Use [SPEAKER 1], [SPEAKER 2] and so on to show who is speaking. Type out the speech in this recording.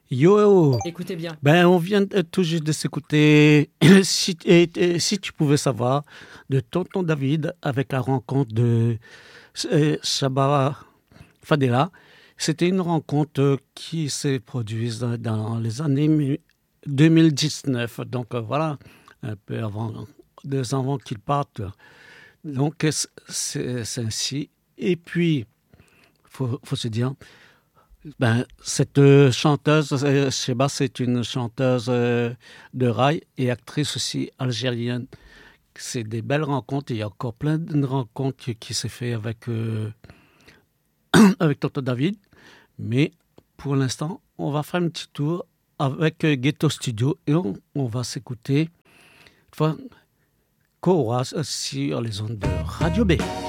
[SPEAKER 1] Yo,
[SPEAKER 2] Écoutez bien.
[SPEAKER 1] on vient tout juste de s'écouter. Si tu pouvais savoir, de Tonton David avec la rencontre de Shabba Fadela. C'était une rencontre qui s'est produite dans les années 2019. Donc voilà, un peu avant, 2 ans avant qu'il parte. Donc c'est ainsi. Et puis, faut se dire. Cette chanteuse, Sheba, c'est une chanteuse de rail et actrice aussi algérienne. C'est des belles rencontres. Il y a encore plein de rencontres qui s'est fait avec Tonton David. Mais pour l'instant, on va faire un petit tour avec Ghetto Studio et on va s'écouter Kora sur les ondes de Radio B.